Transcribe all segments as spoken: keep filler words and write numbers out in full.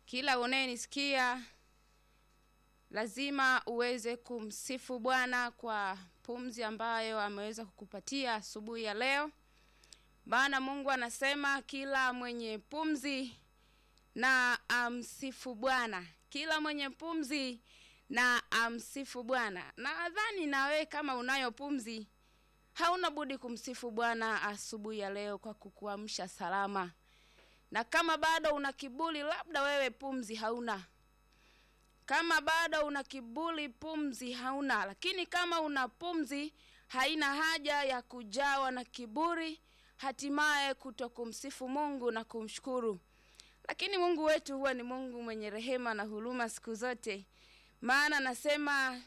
Kila unayenisikia lazima uweze kumsifu Bwana kwa pumzi ambayo ameweza kukupatia asubuhi ya leo. Maana Mungu anasema kila mwenye pumzi na amsifu Bwana. Kila mwenye pumzi na amsifu Bwana. Na nadhani na wewe kama unayo pumzi, hauna budi kumsifu Bwana asubuhi ya leo kwa kukuamsha salama. Na kama bado una kiburi, labda wewe pumzi hauna. Kama bado una kiburi, pumzi hauna. Lakini kama una pumzi, haina haja ya kujawa na kiburi, hatimaye kutokumsifu Mungu na kumshukuru. Lakini Mungu wetu huwa ni Mungu mwenye rehema na huruma siku zote. Maana anasema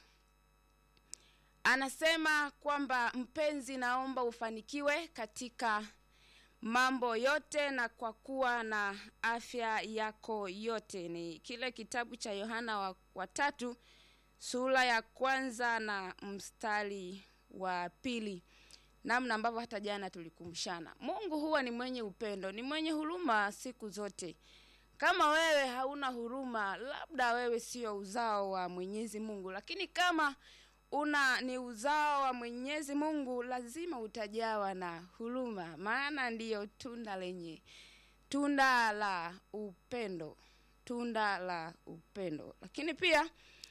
anasema kwamba mpenzi, naomba ufanikiwe katika mambo yote na kwa kuwa na afya yako yote. Ni kile kitabu cha Yohana wa, wa tatu sura ya kwanza na mstari wa pili. Namna ambavyo hata jana tulikumshana. Mungu huwa ni mwenye upendo, ni mwenye huruma siku zote. Kama wewe hauna huruma, labda wewe sio uzao wa Mwenyezi Mungu. Lakini kama una ni uzao wa Mwenyezi Mungu, lazima utajawa na huruma. Maana ndiyo tunda lenye tunda la upendo, tunda la upendo. Lakini pia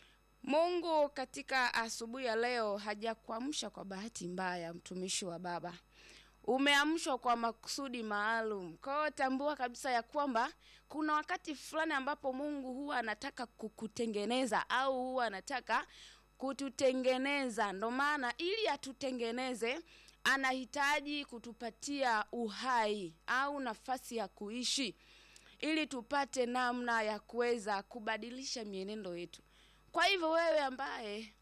Mungu katika asubuhi ya leo hajakuamsha kwa bahati mbaya, mtumishi wa Baba. Umeamshwa kwa makusudi maalum. Kwa hiyo tambua kabisa ya kwamba kuna wakati fulani ambapo Mungu huwa anataka kukutengeneza au huwa anataka kututengeneza. Ndio maana ili atutengeneze anahitaji kutupatia uhai au nafasi ya kuishi, ili tupate namna ya kuweza kubadilisha mienendo yetu. Kwa hivyo wewe ambaye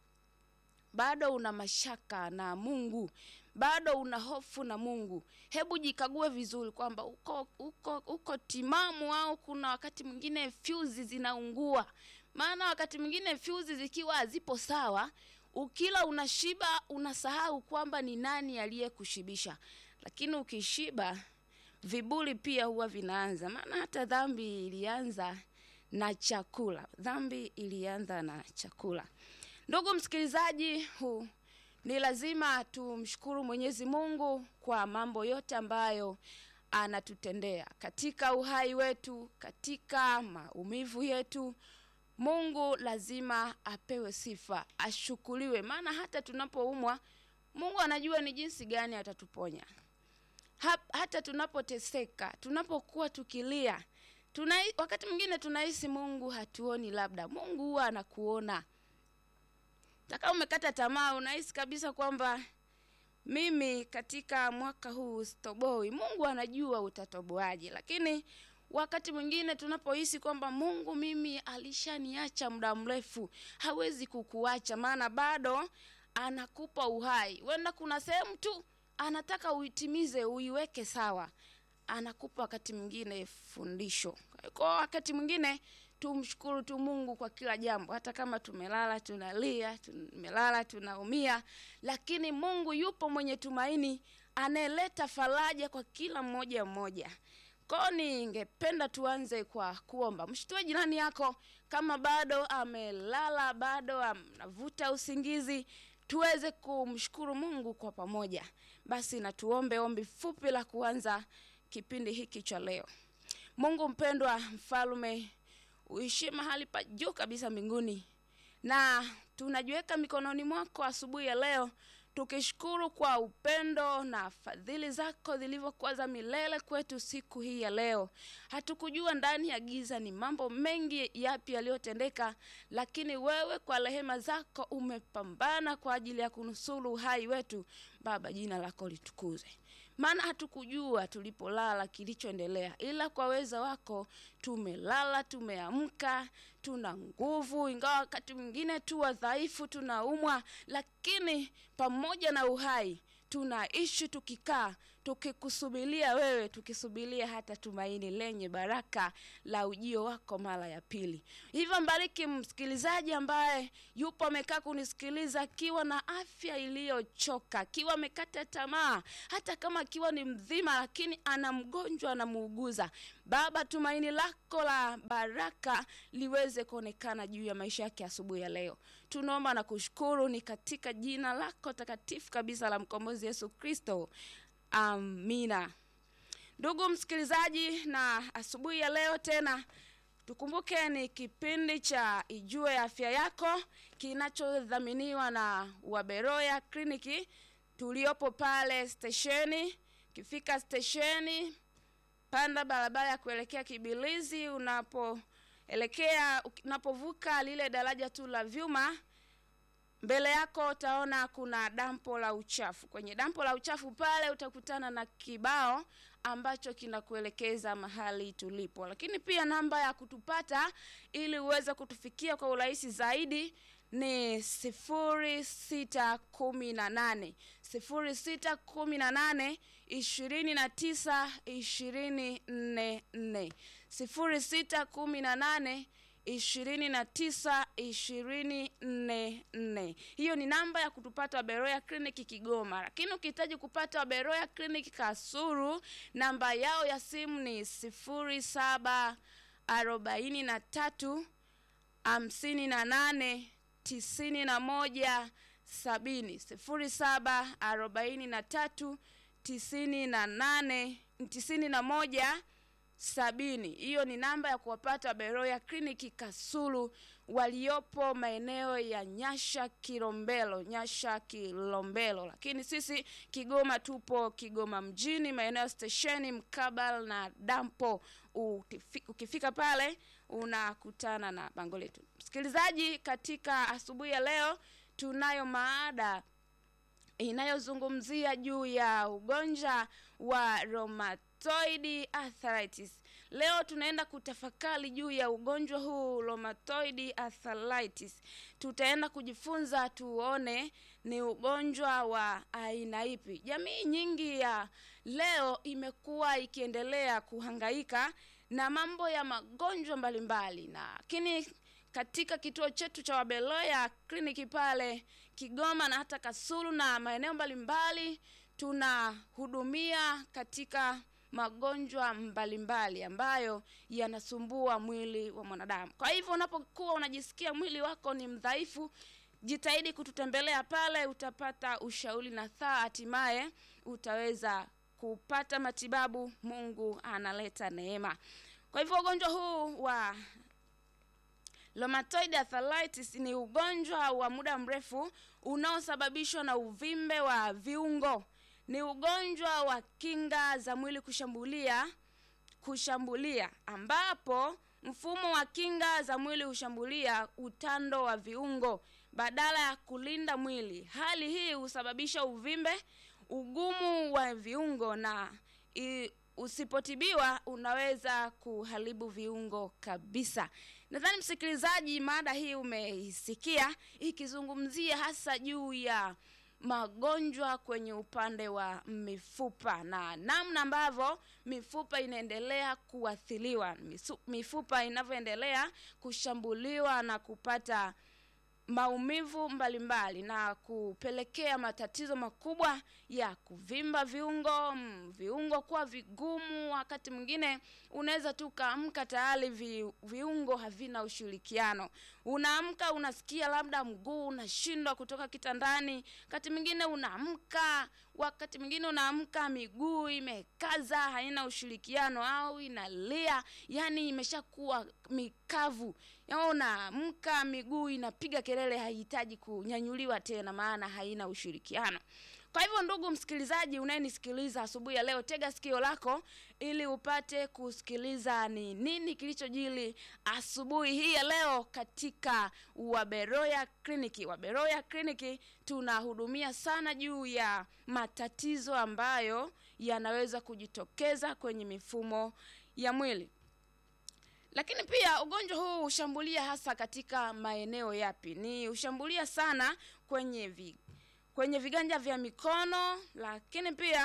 bado una mashaka na Mungu, bado una hofu na Mungu, hebu jikague vizuri kwamba uko uko uko timamu au kuna wakati mwingine fuse zinaungua. Maana wakati mwingine fuse zikiwa hazipo sawa, ukila unashiba, unasahau kwamba ni nani aliyekushibisha. Lakini ukishiba, viburi pia huwa vinaanza. Maana hata dhambi ilianza na chakula. Dhambi ilianza na chakula. Ndugu msikilizaji, huu ni lazima tumshukuru Mwenyezi Mungu kwa mambo yote ambayo anatutendea katika uhai wetu, katika maumivu yetu. Mungu lazima apewe sifa, ashukuriwe. Maana hata tunapoumwa, Mungu anajua ni jinsi gani atatuponya. Hata tunapoteseka, tunapokuwa tukilia, tuna wakati mwingine tunahisi Mungu hatuoni, labda Mungu huwa anakuona. Taka umekata tamaa, unahisi kabisa kwamba mimi katika mwaka huu sitoboi. Mungu anajua utatoboaje. Lakini wakati mwingine tunapohisi kwamba Mungu mimi alishaniacha muda mrefu, hawezi kukuacha, maana bado anakupa uhai. Wenda kuna sehemu tu anataka uitimize, uiweke sawa. Anakupa wakati mwingine fundisho. Kwa wakati mwingine tumshukuru tu Mungu kwa kila jambo. Hata kama tumelala tunalia, tumelala tunaumia, lakini Mungu yupo mwenye tumaini, aneleta faraja kwa kila mmoja mmoja. Kwa ningependa tuanze kwa kuomba. Mshtue jirani yako kama bado amelala, bado anavuta usingizi, tuweze kumshukuru Mungu kwa pamoja. Basi na tuombe ombi fupi la kuanza kipindi hiki cha leo. Mungu mpendwa, mfalme, uishi mahali pa juu kabisa mbinguni, na tunajiweka mikononi mwako asubuhi ya leo, tukishukuru kwa upendo na fadhili zako zilivyokuwa za milele kwetu siku hii ya leo. Hatukujua ndani ya giza ni mambo mengi yapi yaliyotendeka, lakini wewe kwa rehema zako umepambana kwa ajili ya kunusuru uhai wetu. Baba, jina lako litukuzwe. Maana hatukujua tulipolala kilichoendelea, ila kwa uwezo wako tumelala, tumeamka, tuna nguvu. Ingawa wakati mwingine tu wadhaifu, tunaumwa, lakini pamoja na uhai tunaishi, tukikaa, tukikusubiria wewe, tukisubiria hata tumaini lenye baraka la ujio wako mara ya pili. Hivyo mbariki msikilizaji ambaye yupo amekaa kunisikiliza akiwa na afya iliyochoka, akiwa amekata tamaa, hata kama akiwa ni mzima lakini ana mgonjwa anamuuguza. Baba, tumaini lako la baraka liweze kuonekana juu ya maisha yake asubuhi ya leo. Tunaomba na kushukuru ni katika jina lako takatifu kabisa la mkombozi Yesu Kristo. Amina. Ndugu msikilizaji, na asubuhi ya leo tena tukumbuke ni kipindi cha Ijue Afya Yako kinachodhaminiwa na Waberoya Kliniki tuliopo pale stesheni. Kifika stesheni, panda barabara ya kuelekea Kibilizi, unapoelekea unapovuka lile daraja tu la vyuma, mbele yako utaona kuna dampo la uchafu. Kwenye dampo la uchafu pale utakutana na kibao ambacho kinakuelekeza mahali tulipo. Lakini pia namba ya kutupata ili uweze kutufikia kwa urahisi zaidi ni sifuri sita kumi na nane sifuri sita kumi na nane ishirini na tisa ishirini na nne sifuri sita kumi na nane ishirini na tisa ishirini na nne. Hiyo ni namba ya kutupata Waberoya Kliniki Kigoma. Lakini ukihitaji kupata Waberoya Kliniki Kasulu, namba yao ya simu ni sifuri saba arobaini na tatu hamsini na nane tisini na moja sabini sifuri saba arobaini na tatu tisini na nane tisini na moja sabini. Hiyo ni namba ya kuwapata Waberoya Kliniki Kasulu waliopo maeneo ya Nyasha Kilombero, Nyasha Kilombero. Lakini sisi Kigoma tupo Kigoma mjini, maeneo stesheni mkabala na dampo. Ukifika pale unakutana na bango letu. Msikilizaji, katika asubuhi ya leo tunayo maada inayozungumzia juu ya ugonjwa wa rheumatoid arthritis. Leo tunaenda kutafakari juu ya ugonjwa huu rheumatoid arthritis. Tutaenda kujifunza tuone ni ugonjwa wa aina ipi. Jamii nyingi ya leo imekuwa ikiendelea kuhangaika na mambo ya magonjwa mbalimbali, na lakini katika kituo chetu cha Waberoya Kliniki pale Kigoma na hata Kasulu na maeneo mbalimbali tunahudumia katika magonjwa mbalimbali ambayo yanasumbua mwili wa mwanadamu. Kwa hivyo unapokuwa unajisikia mwili wako ni mdhaifu, jitahidi kututembelea pale, utapata ushauri na saa, hatimaye utaweza kupata matibabu. Mungu analeta neema. Kwa hivyo ugonjwa huu wa rheumatoid arthritis ni ugonjwa wa muda mrefu unaosababishwa na uvimbe wa viungo. Ni ugonjwa wa kinga za mwili kushambulia kushambulia ambapo mfumo wa kinga za mwili hushambulia utando wa viungo badala ya kulinda mwili. Hali hii husababisha uvimbe, ugumu wa viungo, na i, usipotibiwa unaweza kuharibu viungo kabisa. Nadhani msikilizaji, mada hii umeisikia ikizungumzia hasa juu ya magonjwa kwenye upande wa mifupa na namna ambavyo mifupa inaendelea kuathiriwa, mifupa inavyoendelea kushambuliwa na kupata maumivu mbalimbali na kupelekea matatizo makubwa ya kuvimba viungo, viungo kuwa vigumu. Wakati mwingine unaweza tu kaamka tayari vi, viungo havina ushirikiano. Unaamka unasikia labda mguu unashindwa kutoka kitandani, wakati mwingine unaamka wakati mwingine unaamka miguu imekaza haina ushirikiano au inalia, yani imeshakuwa mikavu. Yao unaamka miguu inapiga kelele, haihitaji kunyanyuliwa tena maana haina ushirikiano. Kwa hivyo ndugu msikilizaji unayenisikiliza asubuhi ya leo, tega sikio lako ili upate kusikiliza ni nini kilichojili asubuhi hii ya leo katika Waberoya Kliniki. Waberoya Kliniki tunahudumia sana juu ya matatizo ambayo yanaweza kujitokeza kwenye mifumo ya mwili. Lakini pia ugonjwa huu ushambulia hasa katika maeneo yapi? Ni ushambulia sana kwenye vi, kwenye viganja vya mikono, lakini pia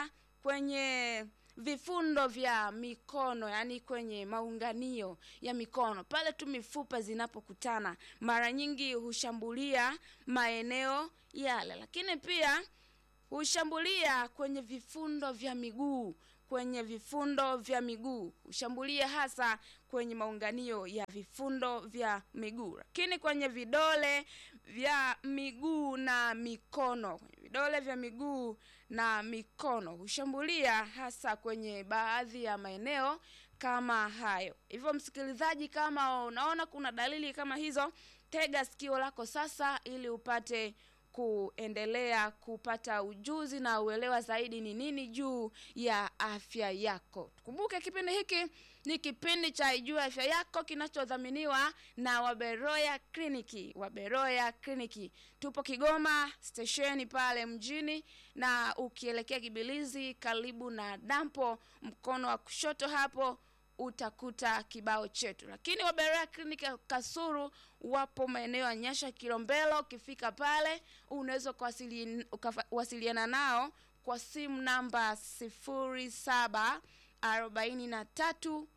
kwenye vifundo vya mikono, yani kwenye maunganio ya mikono, pale tu mifupa zinapokutana, mara nyingi hushambulia maeneo yale. Lakini pia hushambulia kwenye vifundo vya miguu, kwenye vifundo vya miguu hushambulia hasa kwenye maunganio ya vifundo vya miguu. Lakini kwenye vidole vya miguu na mikono, kwenye vidole vya miguu na mikono hushambulia hasa kwenye baadhi ya maeneo kama hayo. Hivyo msikilizaji, kama unaona kuna dalili kama hizo, tega sikio lako sasa ili upate kuendelea kupata ujuzi na uelewa zaidi ni nini juu ya afya yako. Kumbuka kipindi hiki ni kipindi cha Ijue Afya Yako kinachodhaminiwa na Waberoya Kliniki. Waberoya Kliniki tupo Kigoma stesheni pale mjini, na ukielekea Kibilizi karibu na dampo, mkono wa kushoto hapo utakuta kibao chetu. Lakini Waberoya Kliniki Kasulu wapo maeneo ya Nyasha Kilombero. Ukifika pale unaweza kuwasiliana nao kwa simu namba sifuri saba arobaini na tatu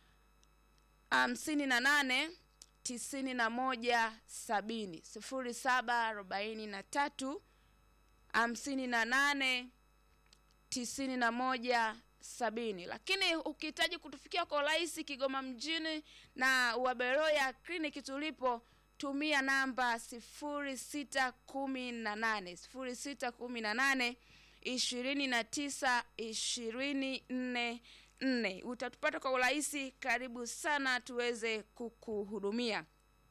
hamsini na nane tisini na moja sabini, sifuri saba arobaini na tatu hamsini na nane tisini na moja sabini. Lakini ukihitaji kutufikia kwa urahisi Kigoma mjini na Waberoya Kliniki tulipo, tumia namba sifuri sita kumi na nane sifuri sita kumi na nane ishirini na tisa ishirini nne nne. Utatupata kwa urahisi. Karibu sana tuweze kukuhudumia.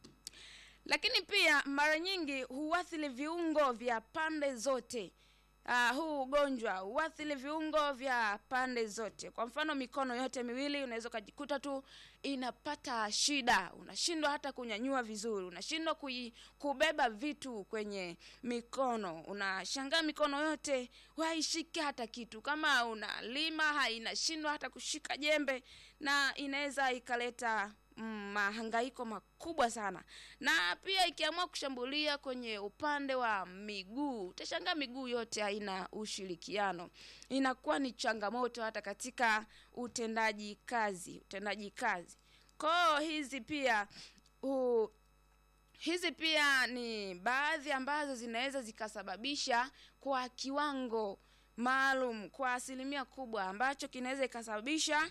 Lakini pia mara nyingi huathiri viungo vya pande zote. Uh, huu ugonjwa huathiri viungo vya pande zote. Kwa mfano mikono yote miwili unaweza kujikuta tu inapata shida, unashindwa hata kunyanyua vizuri, unashindwa kubeba vitu kwenye mikono, unashangaa mikono yote haishiki hata kitu. Kama unalima hainashindwa hata kushika jembe, na inaweza ikaleta mahangaiko makubwa sana. Na pia ikiamua kushambulia kwenye upande wa miguu, utashangaa miguu yote haina ushirikiano. Inakuwa ni changamoto hata katika utendaji kazi, utendaji kazi. Kwa hizi pia u, hizi pia ni baadhi ambazo zinaweza zikasababisha kwa kiwango maalum, kwa asilimia kubwa, ambacho kinaweza ikasababisha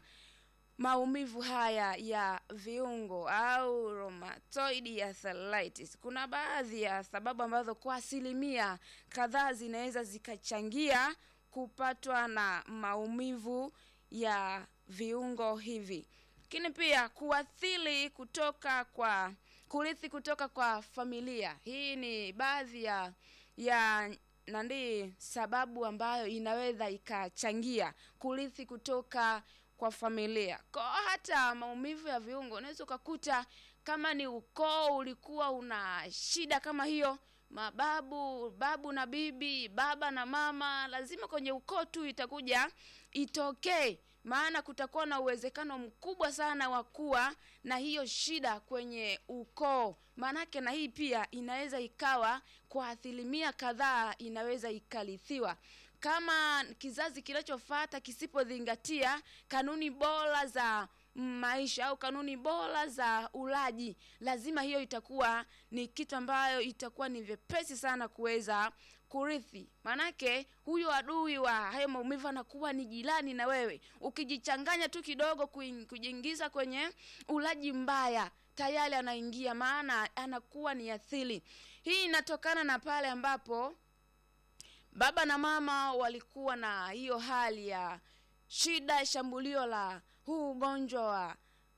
maumivu haya ya viungo au rheumatoid arthritis. Kuna baadhi ya sababu ambazo kwa asilimia kadhaa zinaweza zikachangia kupatwa na maumivu ya viungo hivi. Lakini pia kuathiri kutoka kwa kurithi kutoka kwa familia. Hii ni baadhi ya ya nandi sababu ambayo inaweza ikachangia kurithi kutoka kwa familia. Kwa hata maumivu ya viungo unaweza kukuta kama ni ukoo ulikuwa una shida kama hiyo, mababu, babu na bibi, baba na mama, lazima kwenye ukoo tu itakuja itokee. Maana kutakuwa na uwezekano mkubwa sana wa kuwa na hiyo shida kwenye ukoo. Manake na hii pia inaweza ikawa kwa asilimia kadhaa inaweza ikalithiwa. Kama kizazi kinachofuata kisipozingatia kanuni bora za maisha au kanuni bora za ulaji, lazima hiyo itakuwa ni kitu ambayo itakuwa ni vyepesi sana kuweza kurithi. Manake huyo adui wa hayo maumivu anakuwa ni jirani na wewe. Ukijichanganya tu kidogo kujiingiza kwenye ulaji mbaya, tayari anaingia, maana anakuwa ni athiri. Hii inatokana na pale ambapo baba na mama walikuwa na hiyo hali ya shida, shambulio la huu ugonjwa wa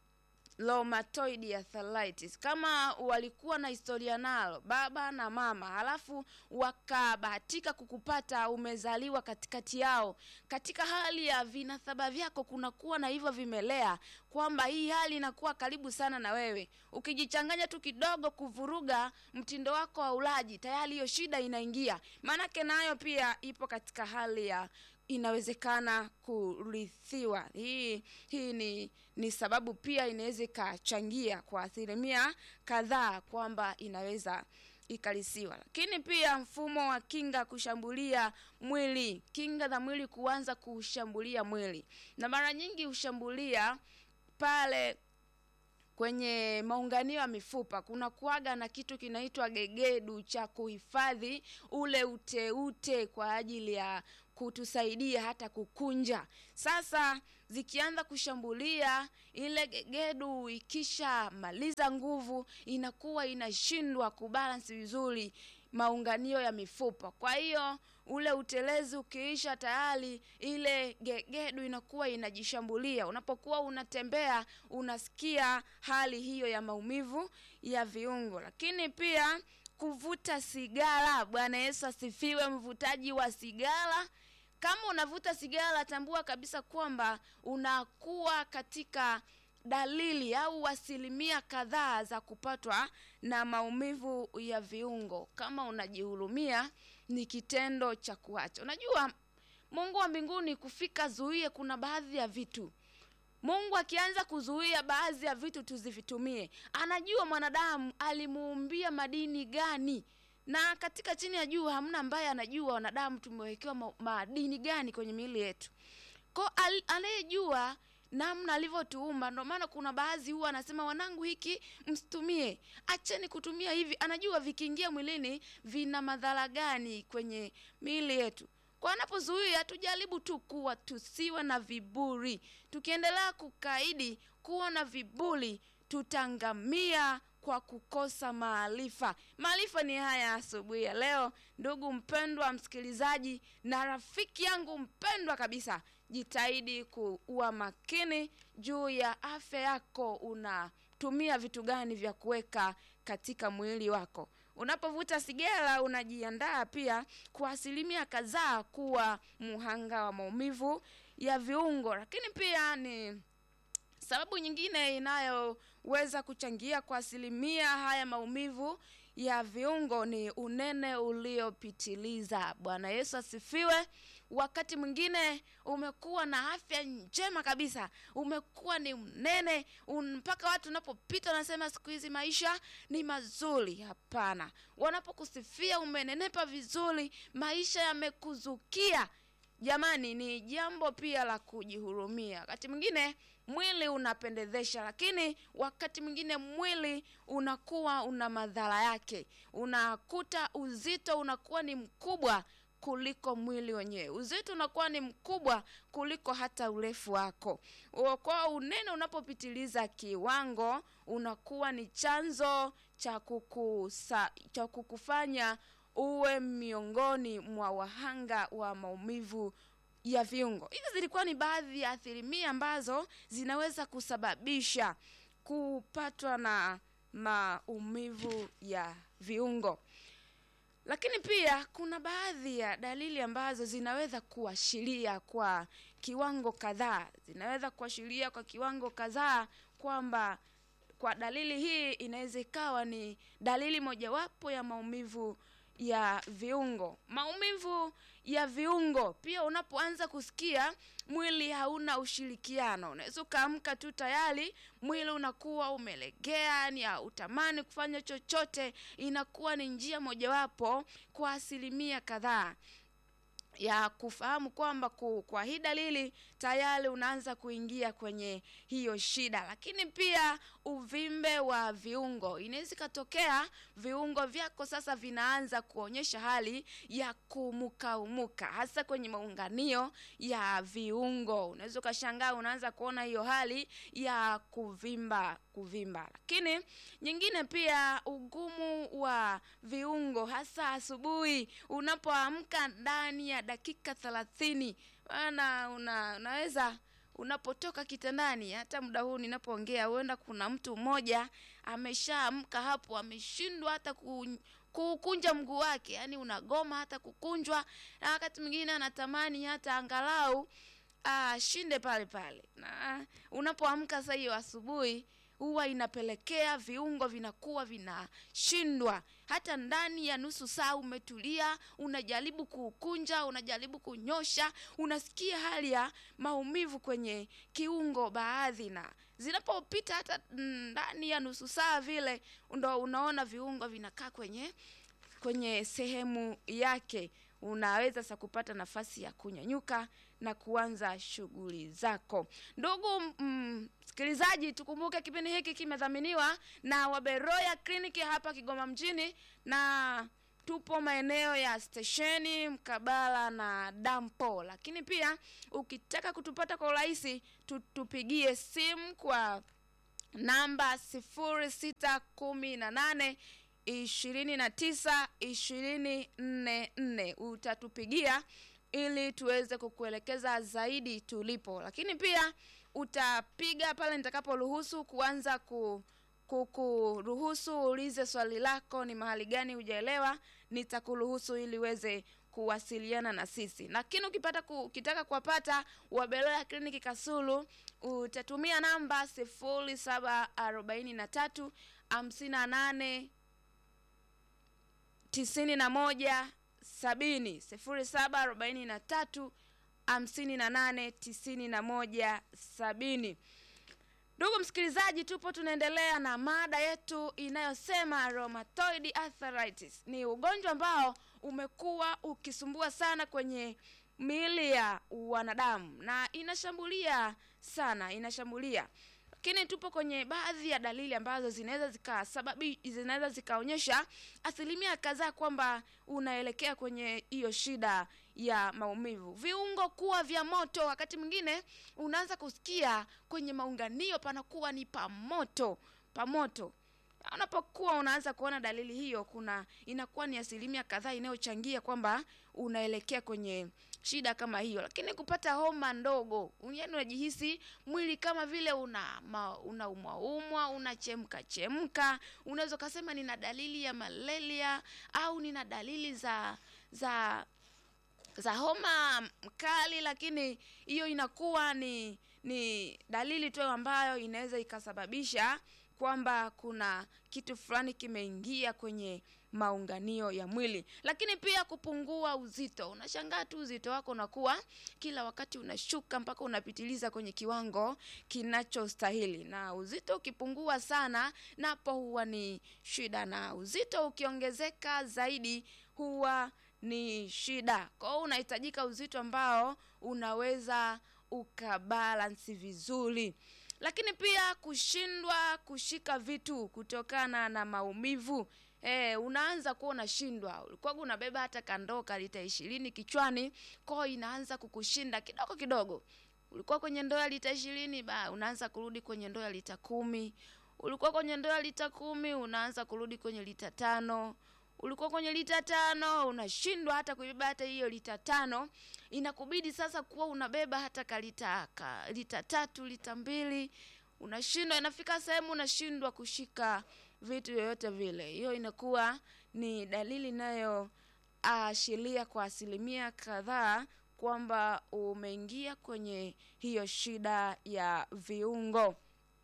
rheumatoid arthritis. Kama walikuwa na historia nalo baba na mama, halafu wakabahatika kukupata umezaliwa katikati yao, katika hali ya vinasaba vyako kuna kuwa na hivyo vimelea, kwamba hii hali inakuwa karibu sana na wewe. Ukijichanganya tu kidogo kuvuruga mtindo wako wa ulaji, tayari hiyo shida inaingia. Manake nayo pia ipo katika hali ya inawezekana kurithiwa. Hii hii ni ni sababu pia inaweza kachangia kwa asilimia kadhaa kwamba inaweza ikalisiwa. Lakini pia mfumo wa kinga kushambulia mwili, kinga za mwili kuanza kushambulia mwili, na mara nyingi hushambulia pale kwenye maunganio ya mifupa. Kuna kuaga na kitu kinaitwa gegedu cha kuhifadhi ule uteute kwa ajili ya kutusaidia hata kukunja. Sasa zikianza kushambulia ile gegedu, ikisha maliza nguvu, inakuwa inashindwa kubalance vizuri maunganio ya mifupa. Kwa hiyo ule utelezi ukiisha, tayari ile gegedu inakuwa inajishambulia. Unapokuwa unatembea unasikia hali hiyo ya maumivu ya viungo. Lakini pia kuvuta sigara. Bwana Yesu asifiwe. Mvutaji wa sigara, kama unavuta sigara, tambua kabisa kwamba unakuwa katika dalili au asilimia kadhaa za kupatwa na maumivu ya viungo. Kama unajihurumia, ni kitendo cha kuacha. Unajua Mungu wa mbinguni kufika zuie kuna baadhi ya vitu. Mungu akianza kuzuia baadhi ya vitu tuzivitumie, anajua mwanadamu alimuumbia madini gani. Na katika chini ya jua hamna ambaye anajua wanadamu tumewekewa ma madini gani kwenye miili yetu. Kwa anayejua namna alivyotuumba, ndio maana kuna baadhi huwa anasema wanangu hiki msitumie, acheni kutumia hivi. Anajua vikiingia mwilini vina madhara gani kwenye miili yetu. Kwa anapozuia, tujaribu tu kuwa tusiwe na viburi. Tukiendelea kukaidi kuwa na viburi, tutangamia kwa kukosa maarifa. Maarifa ni haya asubuhi ya leo. Ndugu mpendwa msikilizaji na rafiki yangu mpendwa kabisa, jitahidi kuwa makini juu ya afya yako. Unatumia vitu gani vya kuweka katika mwili wako? Unapovuta sigara unajiandaa pia kwa asilimia kadhaa kuwa muhanga wa maumivu ya viungo. Lakini pia ni sababu nyingine inayoweza kuchangia kwa asilimia haya maumivu ya viungo ni unene uliopitiliza. Bwana Yesu asifiwe. Wakati mwingine umekuwa na afya njema kabisa, umekuwa ni mnene mpaka watu unapopita wanasema siku hizi maisha ni mazuri. Hapana, wanapokusifia umenenepa vizuri, maisha yamekuzukia, jamani, ni jambo pia la kujihurumia. Wakati mwingine mwili unapendezesha, lakini wakati mwingine mwili unakuwa una madhara yake. Unakuta uzito unakuwa ni mkubwa kuliko mwili wenyewe. Uzito unakuwa ni mkubwa kuliko hata urefu wako. Kwa unene unapopitiliza kiwango, unakuwa ni chanzo cha kukusa, cha kukufanya uwe miongoni mwa wahanga wa maumivu ya viungo. Hizi zilikuwa ni baadhi ya asilimia ambazo zinaweza kusababisha kupatwa na maumivu ya viungo. Lakini pia kuna baadhi ya dalili ambazo zinaweza kuashiria kwa kiwango kadhaa. Zinaweza kuashiria kwa kiwango kadhaa kwamba kwa dalili hii inaweza ikawa ni dalili mojawapo ya maumivu ya viungo. Maumivu ya viungo pia unapoanza kusikia mwili hauna ushirikiano. Unaweza kaamka tu tayari mwili unakuwa umelegea, ni hautamani kufanya chochote. Inakuwa ni njia mojawapo kwa asilimia kadhaa ya kufahamu kwamba kwa hii dalili tayari unaanza kuingia kwenye hiyo shida. Lakini pia uvimbe wa viungo. Inaweza katokea viungo vyako sasa vinaanza kuonyesha hali ya kumuka umuka, hasa kwenye maunganio ya viungo. Unaweza kashangaa unaanza kuona hiyo hali ya kuvimba kuvimba. Lakini nyingine pia ugumu wa viungo, hasa asubuhi unapoamka ndani ya dakika thelathini. Maana una, unaweza unapotoka kitandani, hata muda huu ninapoongea huenda kuna mtu mmoja ameshaamka hapo ameshindwa hata ku, kukunja mguu wake. Yaani unagoma hata kukunjwa, na wakati mwingine anatamani hata angalau ah shinde pale pale. Na unapoamka sasa hiyo asubuhi huwa inapelekea viungo vinakuwa vinashindwa. Hata ndani ya nusu saa umetulia, unajaribu kukunja, unajaribu kunyosha, unasikia hali ya maumivu kwenye kiungo baadhi, na zinapopita hata ndani ya nusu saa vile ndo unaona viungo vinakaa kwenye kwenye sehemu yake, unaweza sasa kupata nafasi ya kunyanyuka na kuanza shughuli zako. Ndugu msikilizaji, tukumbuke kipindi hiki kimedhaminiwa na Waberoya Clinic hapa Kigoma mjini, na tupo maeneo ya stesheni mkabala na dampo. Lakini pia ukitaka kutupata kwa urahisi, tutupigie simu kwa namba sifuri sita kumi na nane ishirini na tisa ishirini nne nne. Utatupigia ili tuweze kukuelekeza zaidi tulipo. Lakini pia utapiga pale nitakaporuhusu kuanza ku kukuruhusu ulize swali lako, ni mahali gani hujaelewa, nitakuruhusu ili uweze kuwasiliana na sisi. Lakini ukipata ukitaka kuwapata Waberoya Clinic Kasulu, utatumia namba sifuri saba arobaini tatu hamsini na nane tisini na moja sabini, sifuri saba arobaini tatu hamsini na nane tisini na moja sabini. Ndugu msikilizaji, tupo tunaendelea na mada yetu inayosema rheumatoid arthritis. Ni ugonjwa ambao umekuwa ukisumbua sana kwenye miili ya wanadamu na inashambulia sana, inashambulia. Lakini tupo kwenye baadhi ya dalili ambazo zinaweza zikasababi zinaweza zikaonyesha asilimia kadhaa kwamba unaelekea kwenye hiyo shida ya maumivu. Viungo kuwa vya moto, wakati mwingine unaanza kusikia kwenye maunganio panakuwa ni pamoto, pamoto. Unapokuwa unaanza kuona dalili hiyo, kuna inakuwa ni asilimia kadhaa inayochangia kwamba unaelekea kwenye shida kama hiyo. Lakini kupata homa ndogo, yaani unajihisi mwili kama vile una unaumwa umwa, unachemka chemka, unaweza kusema nina dalili ya malaria au nina dalili za za za homa mkali, lakini hiyo inakuwa ni ni dalili tu ambayo inaweza ikasababisha kwamba kuna kitu fulani kimeingia kwenye maunganio ya mwili. Lakini pia kupungua uzito. Unashangaa tu uzito wako unakuwa kila wakati unashuka mpaka unapitiliza kwenye kiwango kinachostahili. Na uzito ukipungua sana, napo huwa ni shida, na uzito ukiongezeka zaidi huwa ni shida. Kwa hiyo unahitajika uzito ambao unaweza ukabalance vizuri. Lakini pia kushindwa kushika vitu kutokana na maumivu. Eh, unaanza kuwa unashindwa. Ulikuwa unabeba hata kandoo ka lita ishirini kichwani, kwa hiyo inaanza kukushinda kidogo kidogo. Ulikuwa kwenye ndoo ya lita ishirini, ba unaanza kurudi kwenye ndoo ya lita kumi. Ulikuwa kwenye ndoo ya lita kumi, unaanza kurudi kwenye lita tano. Ulikuwa kwenye lita tano, unashindwa hata kubeba hata hiyo lita tano. Inakubidi sasa kuwa unabeba hata ka lita ka lita tatu, lita mbili. Unashindwa, inafika sehemu unashindwa kushika vitu yoyote vile. Hiyo inakuwa ni dalili nayo ashiria kwa asilimia kadhaa kwamba umeingia kwenye hiyo shida ya viungo.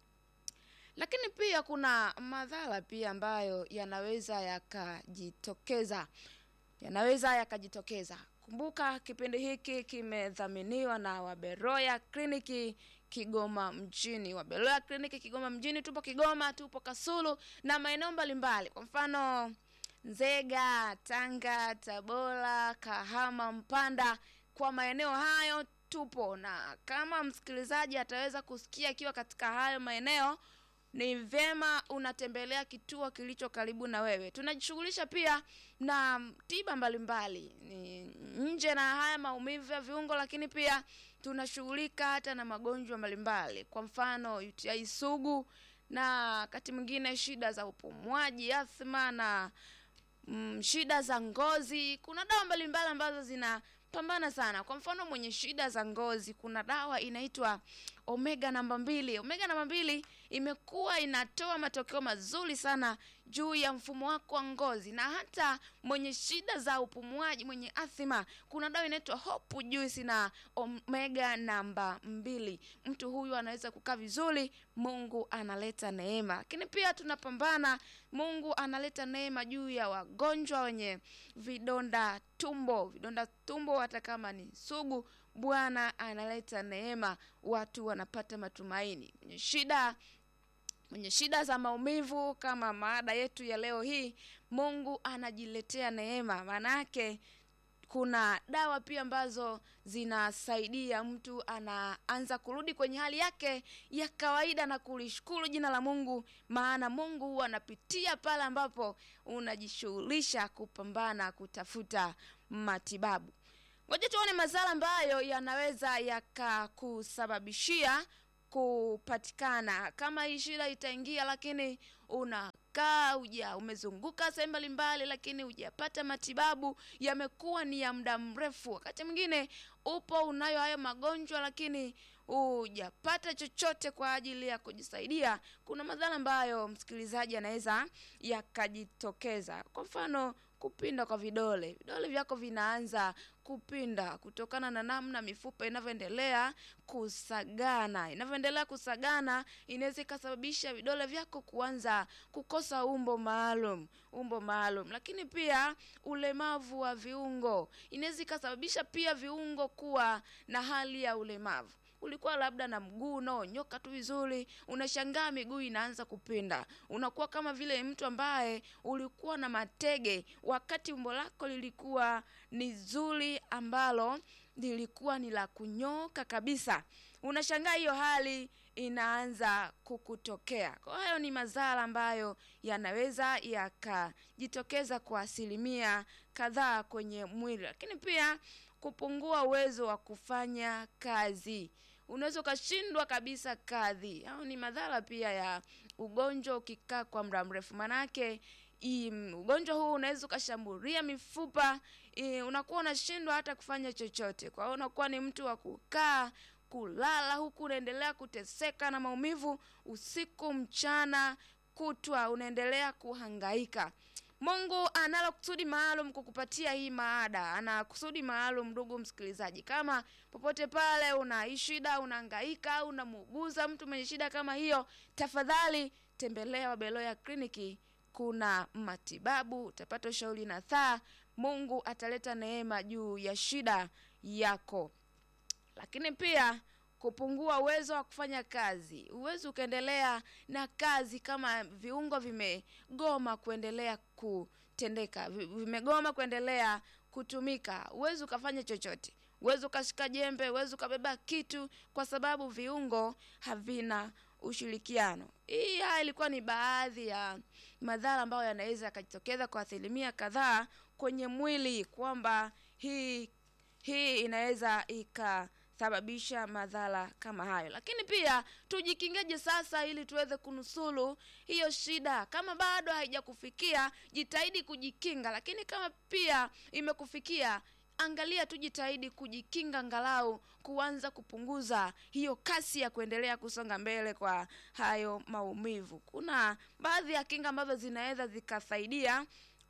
Lakini pia kuna madhara pia ambayo yanaweza yakajitokeza. Yanaweza yakajitokeza. Kumbuka kipindi hiki kimedhaminiwa na Waberoya Clinic Kigoma mjini. Waberoya Clinic Kigoma mjini, tupo Kigoma, tupo Kasulu na maeneo mbalimbali. Kwa mfano Nzega, Tanga, Tabora, Kahama, Mpanda. Kwa maeneo hayo tupo, na kama msikilizaji ataweza kusikia akiwa katika hayo maeneo, ni vyema unatembelea kituo kilicho karibu na wewe. Tunajishughulisha pia na tiba mbalimbali ni nje na haya maumivu ya viungo, lakini pia tunashughulika hata na magonjwa mbalimbali. Kwa mfano U T I sugu, na wakati mwingine shida za upumuaji, asthma, na mm, shida za ngozi. Kuna dawa mbalimbali ambazo zinapambana sana. Kwa mfano mwenye shida za ngozi, kuna dawa inaitwa Omega namba mbili. Omega namba mbili imekuwa inatoa matokeo mazuri sana juu ya mfumo wako wa ngozi. Na hata mwenye shida za upumuaji, mwenye asthma, kuna dawa inaitwa Hope Juice na Omega namba mbili. Mtu huyu anaweza kukaa vizuri, Mungu analeta neema. Lakini pia tunapambana, Mungu analeta neema juu ya wagonjwa wenye vidonda tumbo. Vidonda tumbo hata kama ni sugu, Bwana analeta neema, watu wanapata matumaini. Shida mwenye shida za maumivu kama maada yetu ya leo hii, Mungu anajiletea neema. Manake kuna dawa pia ambazo zinasaidia mtu anaanza kurudi kwenye hali yake ya kawaida na kulishukuru jina la Mungu, maana Mungu huwa anapitia pale ambapo unajishughulisha kupambana kutafuta matibabu. Ngoja tuone madhara ambayo yanaweza yakakusababishia kupatikana kama hii shida itaingia, lakini unakaa uja umezunguka sehemu mbalimbali lakini hujapata matibabu, yamekuwa ni ya muda mrefu. Wakati mwingine upo unayo hayo magonjwa lakini hujapata chochote kwa ajili ya kujisaidia. Kuna madhara ambayo msikilizaji anaweza yakajitokeza. Kwa mfano, kupinda kwa vidole. Vidole vyako vinaanza kupinda kutokana na namna mifupa inavyoendelea kusagana. Inavyoendelea kusagana inaweza kusababisha vidole vyako kuanza kukosa umbo maalum, umbo maalum. Lakini pia ulemavu wa viungo. Inaweza kusababisha pia viungo kuwa na hali ya ulemavu. Ulikuwa labda na mguu unaonyoka tu vizuri, unashangaa miguu inaanza kupinda. Unakuwa kama vile mtu ambaye ulikuwa na matege wakati umbo lako lilikuwa ni zuri ambalo lilikuwa ni la kunyoka kabisa. Unashangaa hiyo hali inaanza kukutokea. Kwa hiyo ni madhara ambayo yanaweza yakajitokeza kwa asilimia kadhaa kwenye mwili. Lakini pia kupungua uwezo wa kufanya kazi. Unaweza ukashindwa kabisa kazi. Hao ni madhara pia ya ugonjwa ukikaa kwa muda mrefu. Manake ugonjwa huu unaweza ukashambulia mifupa, e, unakuwa unashindwa hata kufanya chochote. Kwa hiyo unakuwa ni mtu wa kukaa, kulala huku unaendelea kuteseka na maumivu usiku mchana kutwa unaendelea kuhangaika. Mungu analo kusudi maalum kukupatia hii maada. Ana kusudi maalum ndugu msikilizaji. Kama popote pale una shida, unahangaika, unamuuguza mtu mwenye shida kama hiyo, tafadhali tembelea Wabeloya Kliniki. Kuna matibabu, utapata ushauri na saa. Mungu ataleta neema juu ya shida yako. Lakini pia kupungua uwezo wa kufanya kazi. Uwezo ukaendelea na kazi kama viungo vimegoma kuendelea kutendeka, vimegoma kuendelea kutumika. Uwezo ukafanya chochote. Uwezo ukashika jembe, uwezo ukabeba kitu kwa sababu viungo havina ushirikiano. Hii haya ilikuwa ni baadhi ya madhara ambayo yanaweza yakajitokeza kwa asilimia kadhaa kwenye mwili, kwamba hii hii inaweza ika sababisha madhara kama hayo. Lakini pia tujikingeje sasa ili tuweze kunusuru hiyo shida? Kama bado haijakufikia, jitahidi kujikinga. Lakini kama pia imekufikia, angalia tujitahidi kujikinga, angalau kuanza kupunguza hiyo kasi ya kuendelea kusonga mbele kwa hayo maumivu. Kuna baadhi ya kinga ambazo zinaweza zikasaidia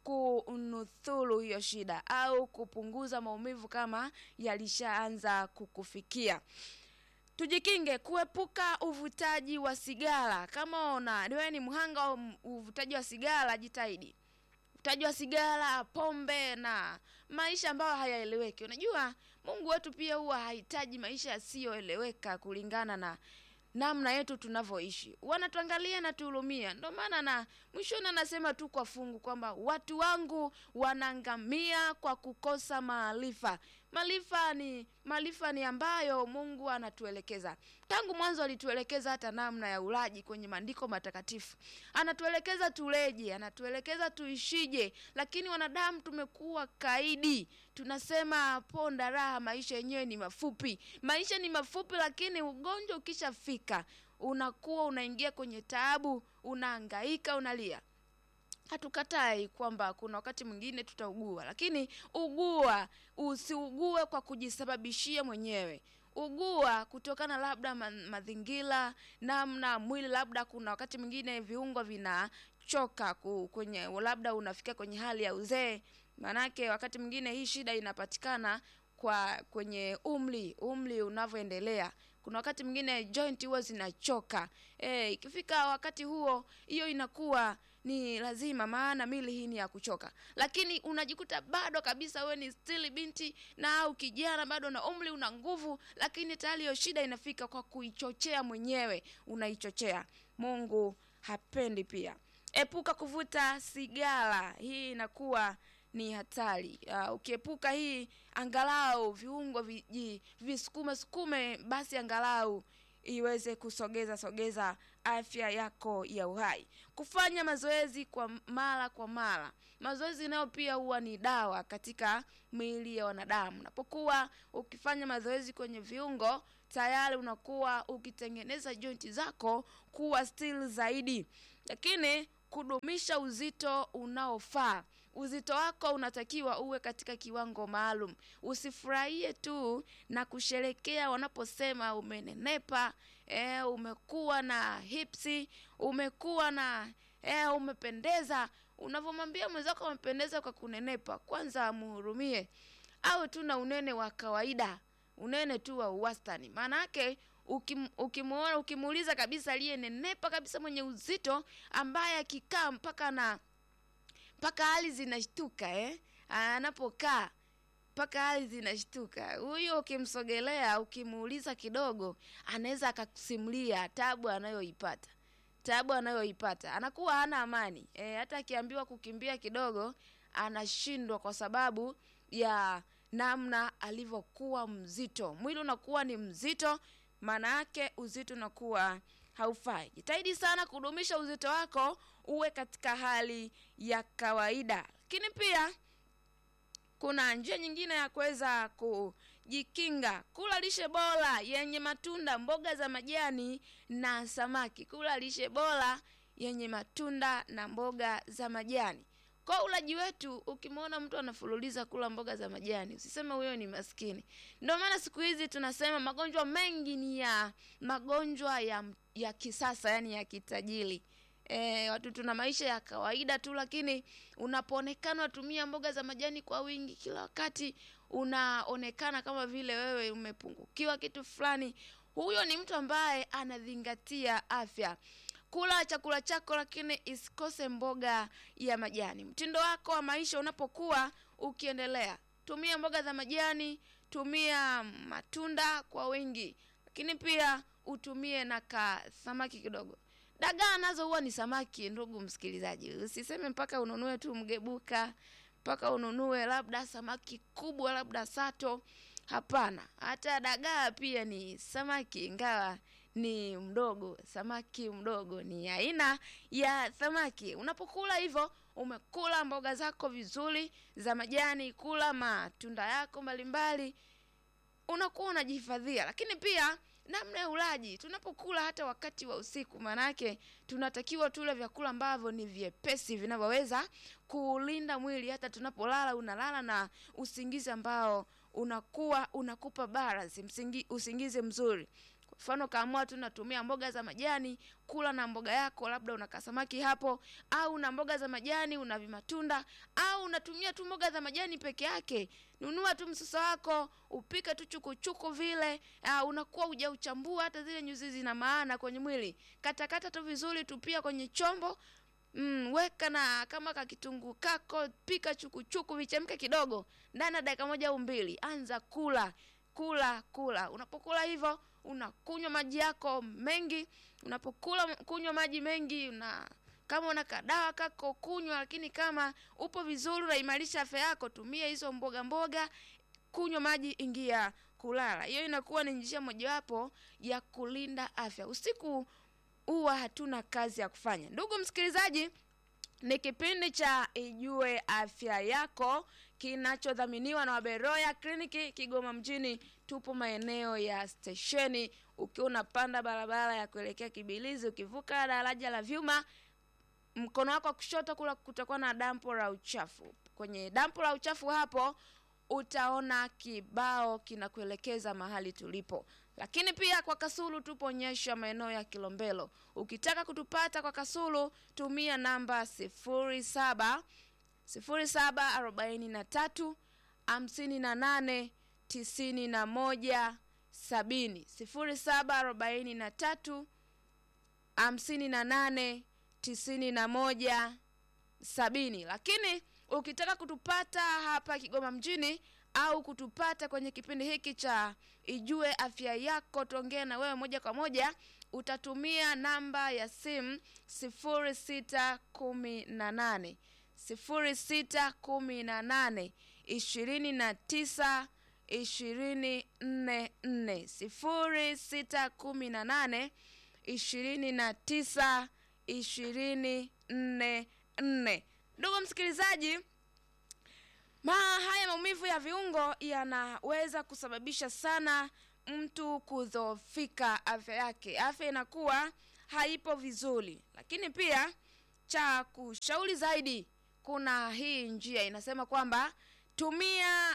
kunusuru hiyo shida au kupunguza maumivu kama yalishaanza kukufikia. Tujikinge kuepuka uvutaji wa sigara. Kama una wewe ni mhanga wa uvutaji wa sigara, jitahidi. Uvutaji wa sigara, pombe na maisha ambayo hayaeleweki. Unajua Mungu wetu pia huwa hahitaji maisha yasiyoeleweka kulingana na namna yetu tunavyoishi. Wanatuangalia na tuhurumia. Ndio maana na mwishoni anasema tu kwa fungu kwamba watu wangu wanaangamia kwa kukosa maarifa. Maarifa ni maarifa ni ambayo Mungu anatuelekeza. Tangu mwanzo alituelekeza hata namna ya ulaji kwenye maandiko matakatifu. Anatuelekeza tuleje, anatuelekeza tuishije, lakini wanadamu tumekuwa kaidi. Tunasema ponda raha, maisha yenyewe ni mafupi. Maisha ni mafupi, lakini ugonjwa ukishafika unakuwa unaingia kwenye taabu, unahangaika, unalia. Hatukatai kwamba kuna wakati mwingine tutaugua, lakini ugua usiugue kwa kujisababishia mwenyewe. Ugua kutokana labda mazingira, namna mwili, labda kuna wakati mwingine viungo vinachoka kwenye, labda unafika kwenye hali ya uzee. Manake wakati mwingine hii shida inapatikana kwa kwenye umri, umri unavyoendelea. Kuna wakati mwingine joint huwa zinachoka. Eh, ikifika wakati huo, hiyo inakuwa ni lazima, maana mili hii ni ya kuchoka. Lakini unajikuta bado kabisa wewe ni still binti na au kijana, bado na umri, una nguvu, lakini tayari hiyo shida inafika kwa kuichochea mwenyewe, unaichochea. Mungu hapendi pia. Epuka kuvuta sigara, hii inakuwa ni hatari. Uh, ukiepuka hii angalau viungo viji visukume sukume, basi angalau iweze kusogeza sogeza afya yako ya uhai. Kufanya mazoezi kwa mara kwa mara. Mazoezi nayo pia huwa ni dawa katika miili ya wanadamu. Unapokuwa ukifanya mazoezi kwenye viungo, tayari unakuwa ukitengeneza jointi zako kuwa still zaidi. Lakini kudumisha uzito unaofaa. Uzito wako unatakiwa uwe katika kiwango maalum. Usifurahie tu na kusherekea wanaposema umenenepa, eh, umekuwa na hipsi, umekuwa na eh, umependeza. Unavomwambia mwenzako umependeza kwa kunenepa, kwanza muhurumie. Au tu na unene wa kawaida, unene tu wa wastani. Maana yake ukim, ukimuona ukimuuliza kabisa aliyenenepa kabisa mwenye uzito ambaye akikaa mpaka na paka hali zinashtuka, eh anapokaa paka hali zinashtuka, huyo ukimsogelea ukimuuliza kidogo anaweza akakusimulia taabu anayoipata. Taabu anayoipata. Anakuwa hana amani. Eh hata akiambiwa kukimbia kidogo anashindwa kwa sababu ya namna alivyokuwa mzito. Mwili unakuwa ni mzito, maana yake uzito unakuwa haufai. Jitahidi sana kudumisha uzito wako uwe katika hali ya kawaida. Lakini pia kuna njia nyingine ya kuweza kujikinga. Kula lishe bora yenye matunda, mboga za majani na samaki. Kula lishe bora yenye matunda na mboga za majani. Kwa ulaji wetu, ukimwona mtu anafululiza kula mboga za majani, usiseme huyo ni maskini. Ndio maana siku hizi tunasema magonjwa mengi ni ya magonjwa ya ya kisasa, yani ya kitajiri. Eh watu tuna maisha ya kawaida tu, lakini unapoonekana tumia mboga za majani kwa wingi kila wakati, unaonekana kama vile wewe umepungukiwa kitu fulani. Huyo ni mtu ambaye anazingatia afya. Kula chakula chako lakini isikose mboga ya majani. Mtindo wako wa maisha unapokuwa ukiendelea, tumia mboga za majani, tumia matunda kwa wingi, lakini pia utumie na ka samaki kidogo. Dagaa nazo huwa ni samaki, ndugu msikilizaji. Usiseme mpaka ununue tu mgebuka, mpaka ununue labda samaki kubwa, labda sato. Hapana, hata dagaa pia ni samaki, ingawa ni mdogo. Samaki mdogo ni aina ya samaki. Unapokula hivyo, umekula mboga zako vizuri za majani, kula matunda yako mbalimbali, unakuwa unajihifadhia. Lakini pia namna ya ulaji, tunapokula hata wakati wa usiku, manake tunatakiwa tule vyakula ambavyo ni vyepesi vinavyoweza kulinda mwili. Hata tunapolala unalala na usingizi ambao unakuwa unakupa balance, msingi, usingizi mzuri. Kwa mfano kaamua tunatumia mboga za majani, kula na mboga yako, labda una samaki hapo, au na mboga za majani una vimatunda, au unatumia tu mboga za majani peke yake. Nunua tu msusa wako, upika tu chukuchuku vile, uh, unakuwa hujauchambua hata zile nyuzi zina maana kwenye mwili. Katakata tu vizuri, tupia kwenye chombo, mm, weka na kama kakitunguu kako, pika chukuchuku vichemke kidogo, ndani ya dakika moja au mbili, anza kula. Kula kula. Unapokula hivyo, unakunywa maji yako mengi. Unapokula kunywa maji mengi, una kama una kadawa kako kunywa, lakini kama upo vizuri unaimarisha afya yako, tumia hizo mboga mboga, kunywa maji, ingia kulala. Hiyo inakuwa ni njia mojawapo ya kulinda afya. Usiku huwa hatuna kazi ya kufanya. Ndugu msikilizaji, ni kipindi cha Ijue Afya Yako kinachodhaminiwa na Waberoya Kliniki Kigoma mjini. Tupo maeneo ya stesheni. Ukiwa unapanda barabara ya kuelekea Kibilizi, ukivuka daraja la vyuma, mkono wako wa kushoto kula kutakuwa na dampo la uchafu. Kwenye dampo la uchafu hapo utaona kibao kinakuelekeza mahali tulipo. Lakini pia kwa Kasulu tupo Nyesha maeneo ya Kilombero. Ukitaka kutupata kwa Kasulu, tumia namba sifuri saba sifuri saba arobaini na tatu hamsini na nane tisini na moja sabini. sifuri saba arobaini na tatu hamsini na nane tisini na moja sabini. Lakini ukitaka kutupata hapa Kigoma mjini au kutupata kwenye kipindi hiki cha Ijue Afya Yako, tuongee na wewe moja kwa moja, utatumia namba ya simu sifuri sita kumi na nane sifuri sita kumi na nane ishirini na tisa ishirini nne nne sifuri sita kumi na nane ishirini na tisa ishirini nne nne. Ndugu msikilizaji, ma haya maumivu ya viungo yanaweza kusababisha sana mtu kudhoofika afya yake. Afya inakuwa haipo vizuri. Lakini pia cha kushauri zaidi, kuna hii njia inasema kwamba tumia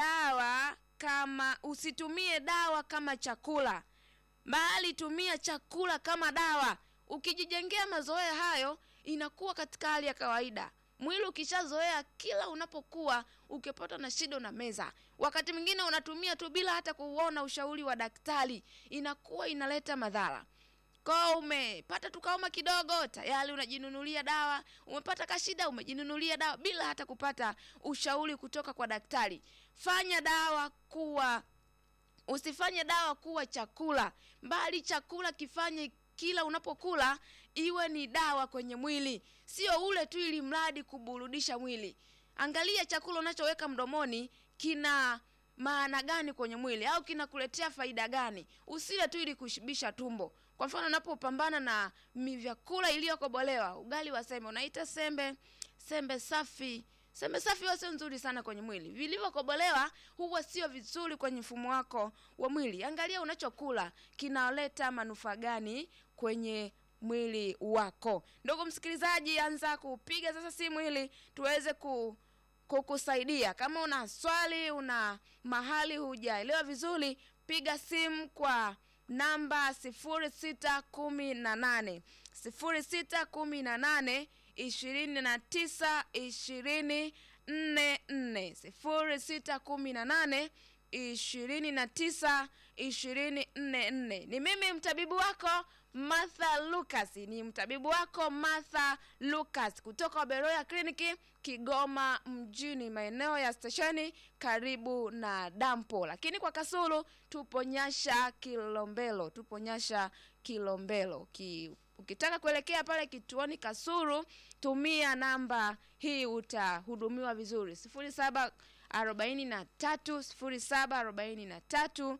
dawa kama usitumie dawa kama chakula, bali tumia chakula kama dawa. Ukijijengea mazoea hayo, inakuwa katika hali ya kawaida. Mwili ukishazoea, kila unapokuwa ukipata na shida na meza, wakati mwingine unatumia tu bila hata kuona ushauri wa daktari, inakuwa inaleta madhara. Kwa umepata tukaoma kidogo, tayari unajinunulia dawa. Umepata kashida, umejinunulia dawa bila hata kupata ushauri kutoka kwa daktari. Fanya dawa kuwa usifanye dawa kuwa chakula, bali chakula kifanye kila unapokula iwe ni dawa kwenye mwili. Sio ule tu ili mradi kuburudisha mwili. Angalia chakula unachoweka mdomoni kina maana gani kwenye mwili, au kinakuletea faida gani. Usile tu ili kushibisha tumbo. Kwa mfano, unapopambana na vyakula iliyokobolewa, ugali wa sembe, unaita sembe, sembe safi. Sembe safi huwa sio nzuri sana kwenye mwili. Vilivyokobolewa huwa sio vizuri kwenye mfumo wako wa mwili. Angalia unachokula kinaleta manufaa gani kwenye mwili wako. Ndugu msikilizaji, anza kupiga sasa simu ili tuweze ku kukusaidia. Kama una swali, una mahali hujaelewa vizuri, piga simu kwa namba sifuri sita kumi na nane sifuri sita kumi na nane ishirini na tisa ishirini nne nne sifuri sita kumi na nane ishirini na tisa ishirini nne nne. Ni mimi mtabibu wako Martha Lucas. Ni mtabibu wako Martha Lucas kutoka Beroya Clinic Kigoma mjini, maeneo ya stesheni karibu na dampo. Lakini kwa Kasulu tupo Nyasha Kilombero, tupo Nyasha Kilombero. Ki, ukitaka kuelekea pale kituoni Kasulu, tumia namba hii, utahudumiwa vizuri. sifuri saba arobaini na tatu sifuri saba arobaini na tatu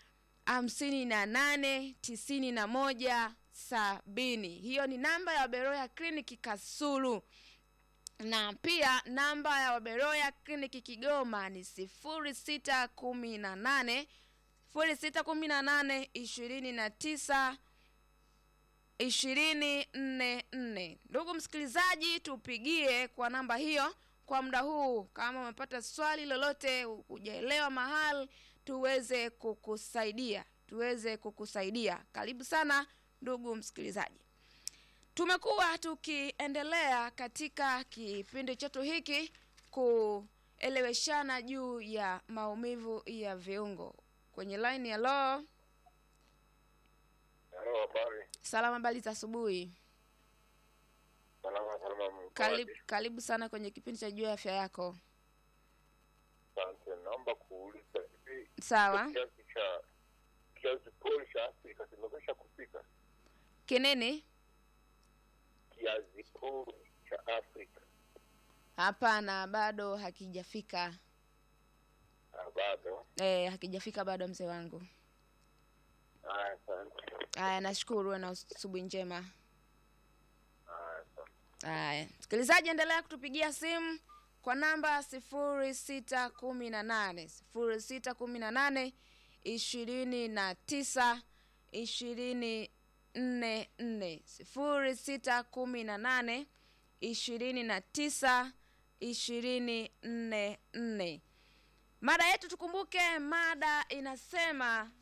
hamsini na nane tisini na moja sabini. Hiyo ni namba ya Beroya Clinic Kasulu. Na pia namba ya Beroya Clinic Kigoma ni sifuri sita kumi na nane sifuri sita kumi na nane ishirini na tisa ishirini nne nne. Ndugu msikilizaji, tupigie kwa namba hiyo kwa muda huu. Kama umepata swali lolote, hujaelewa mahali, tuweze kukusaidia. Tuweze kukusaidia. Karibu sana ndugu msikilizaji. Tumekuwa tukiendelea katika kipindi chetu hiki kueleweshana juu ya maumivu ya viungo. Kwenye line ya lo. Hello, habari. Salama, habari za asubuhi. Salama, salama. Karibu, karibu sana kwenye kipindi cha juu ya afya yako. Asante, naomba kuuliza hivi. Sawa. Kiasi cha kiasi pori cha Afrika kimekwisha kufika? Kinene? Kiasi pori cha Afrika. Hapana, bado hakijafika. Ah, bado. Eh, hakijafika bado mzee wangu. Ah, asante. Aya, nashukuru na asubuhi njema. Ah, asante. Aya, msikilizaji, endelea kutupigia simu kwa namba sifuri sita kumi na nane sifuri sita kumi na nane ishirini na tisa ishirini nne nne sifuri sita kumi na nane ishirini na tisa ishirini nne nne. Mada yetu, tukumbuke mada inasema,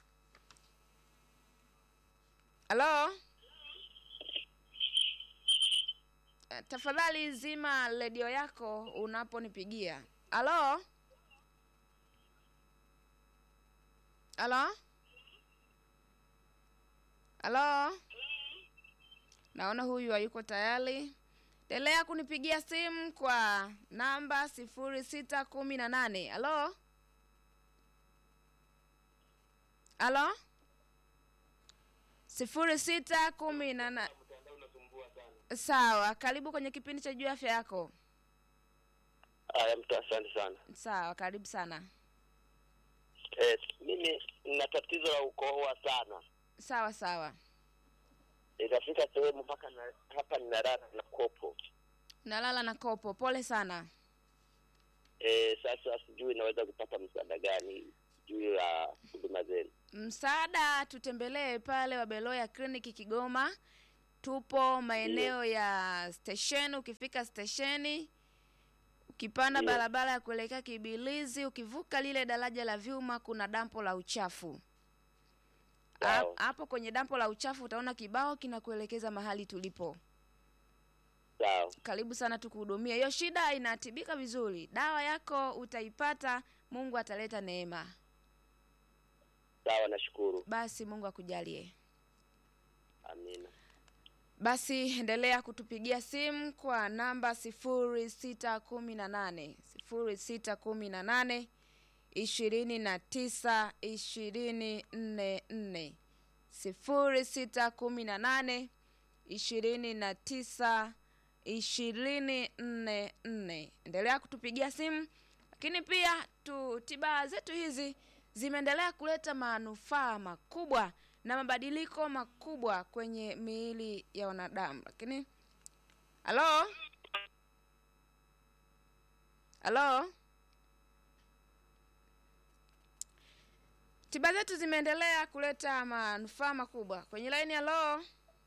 halo, tafadhali zima radio yako unaponipigia. Halo? Halo? Halo? Naona huyu hayuko tayari. Endelea kunipigia simu kwa namba sifuri sita kumi na nane. Halo? Halo? sifuri sita kumi na nane. Mtandao unasumbua sana. Sawa, karibu kwenye kipindi cha Jua Afya Yako. Haya, mtu asante sana. Sawa, karibu sana. Eh, mimi nina tatizo la ukohoa sana. Sawa sawa. Itafika sehemu mpaka na, hapa ninalala na kopo. Nalala na kopo. Pole sana. Eh, sasa sijui naweza kupata msaada gani juu ya huduma zenu. Msaada, tutembelee pale Wabeloya Clinic Kigoma. Tupo maeneo ya station. Ukifika stationi, ukipanda Ndiyo. barabara ya kuelekea Kibilizi, ukivuka lile daraja la vyuma kuna dampo la uchafu. Wow. Hapo kwenye dampo la uchafu utaona kibao kinakuelekeza mahali tulipo. Sawa. Karibu sana tukuhudumia. Hiyo shida inatibika vizuri. Dawa yako utaipata, Mungu ataleta neema. Sawa, nashukuru. Basi Mungu akujalie. Amina. Basi endelea kutupigia simu kwa namba sifuri sita kumi na nane sifuri sita kumi na nane ishirini na tisa ishirini nne nne sifuri sita kumi na nane ishirini na tisa ishirini nne nne. Endelea kutupigia simu. Lakini pia tu tiba zetu hizi zimeendelea kuleta manufaa makubwa na mabadiliko makubwa kwenye miili ya wanadamu. Lakini halo? Halo? Tiba zetu zimeendelea kuleta manufaa makubwa. Kwenye line, halo?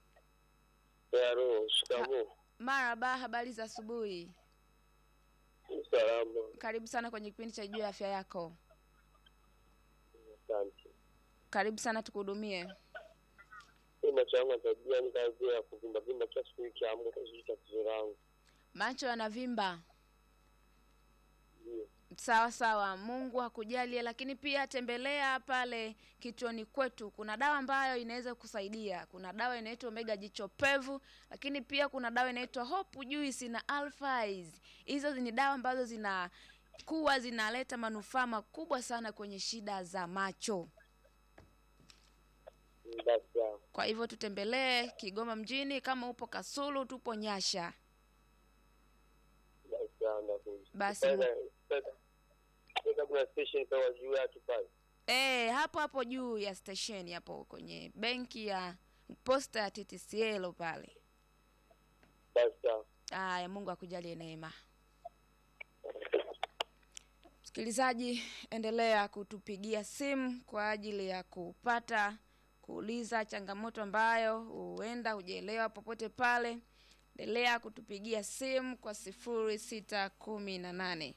Yaro, shikamoo. Marhaba, habari za asubuhi. Salama. Karibu sana kwenye kipindi cha Jua Afya Yako. Asante. Karibu sana tukuhudumie. Mimi changu tabia ni kazi ya kuvimba vimba kiasi hiki ambacho tatizo tatizo langu. Macho yanavimba. Ndio. Sawa sawa, Mungu akujalie. Lakini pia tembelea pale kituoni kwetu. Kuna dawa ambayo inaweza kusaidia. Kuna dawa inaitwa Omega Jicho Pevu, lakini pia kuna dawa inaitwa Hope Juice na Alpha Eyes. Hizo ni dawa ambazo zina kuwa zinaleta manufaa makubwa sana kwenye shida za macho. Basi. Kwa hivyo tutembelee Kigoma mjini. Kama upo Kasulu, tupo Nyasha. Basi. Sasa kuna station kwa juu ya kipande. Eh, hapo hapo juu ya station hapo kwenye benki ya posta ya T T C L pale. Basi. Aya, Mungu akujalie neema. Msikilizaji, endelea kutupigia simu kwa ajili ya kupata kuuliza changamoto ambayo huenda hujaelewa popote pale. Endelea kutupigia simu kwa sifuri sita kumi na nane.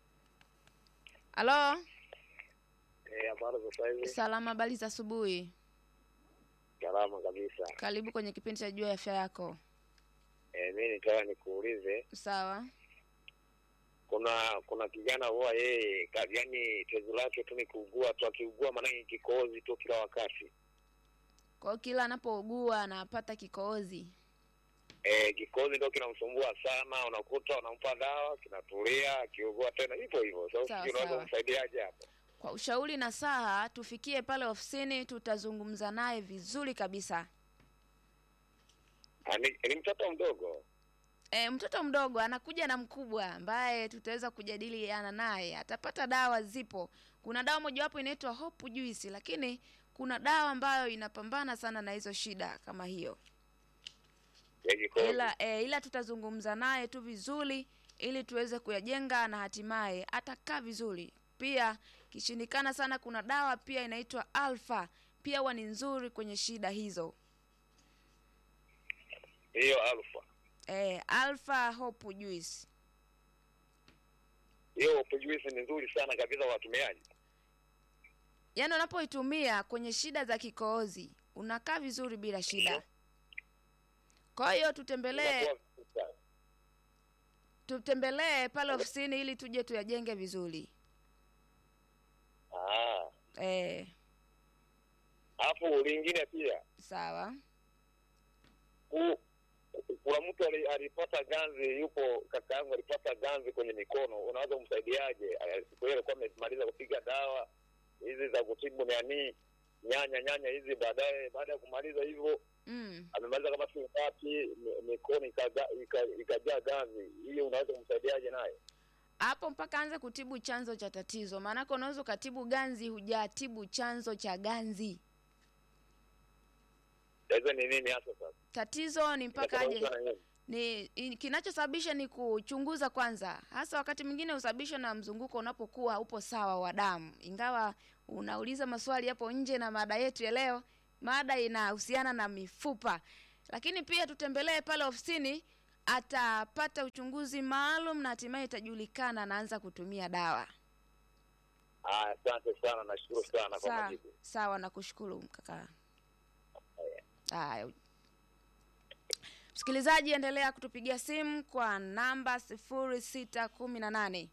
Halo? Eh, habari za sasa? Salama, habari za asubuhi. Salama kabisa. Karibu kwenye kipindi cha Jua Afya Yako. Eh, mimi nitaka nikuulize. Sawa. Kuna kuna kijana huwa yeye yani tezo lake tu ni kuugua tu, akiugua maana kikohozi tu kila wakati. Kwa kila anapougua anapata kikohozi. Eh, kikohozi ndio kinamsumbua sana, unakuta unampa dawa kinatulia, akiugua tena hivyo hivyo. Sasa unaweza kumsaidiaje hapo? Kwa ushauri na saha, tufikie pale ofisini, tutazungumza naye vizuri kabisa. Ani ni mtoto mdogo. E, mtoto mdogo anakuja na mkubwa ambaye tutaweza kujadiliana naye. Atapata dawa zipo. Kuna dawa moja wapo inaitwa Hope Juice, lakini kuna dawa ambayo inapambana sana na hizo shida kama hiyo. Ila e, ila tutazungumza naye tu vizuri ili tuweze kuyajenga na hatimaye atakaa vizuri. Pia kishindikana sana kuna dawa pia inaitwa Alpha, pia huwa ni nzuri kwenye shida hizo. Hiyo Alpha. Eh, Alpha Hope Juice. Hiyo Hope Juice ni nzuri sana kabisa kwa watumiaji. Yaani unapoitumia kwenye shida za kikohozi, unakaa vizuri bila shida. Kwa hiyo tutembelee tutembelee pale ofisini ili tuje tuyajenge vizuri. Ah. Eh. Hapo lingine pia. Sawa. U kuna mtu alipata ganzi, yupo kaka yangu alipata ganzi kwenye mikono, unaweza kumsaidiaje? Siku ile kwa amemaliza kupiga dawa hizi za kutibu nani, nyanya nyanya hizi, baadaye baada ya kumaliza hivyo Mm. amemaliza kama siku ngapi, mikono ikaja ikajaa ganzi, hiyo unaweza kumsaidiaje naye hapo mpaka anze kutibu chanzo cha tatizo? Maana unaweza kutibu ganzi hujatibu chanzo cha ganzi. Sasa ni nini hasa sasa? Tatizo ni mpaka aje ni kinachosababisha ni kuchunguza kwanza. Hasa wakati mwingine usababishwa na mzunguko unapokuwa upo sawa wa damu. Ingawa unauliza maswali hapo nje na mada yetu ya leo, mada inahusiana na mifupa. Lakini pia tutembelee pale ofisini, atapata uchunguzi maalum na hatimaye itajulikana anaanza kutumia dawa. Ah, asante sana, nashukuru sana kwa majibu. Sawa, nakushukuru kaka. Haya. Msikilizaji, endelea kutupigia simu kwa namba sifuri sita kumi na nane.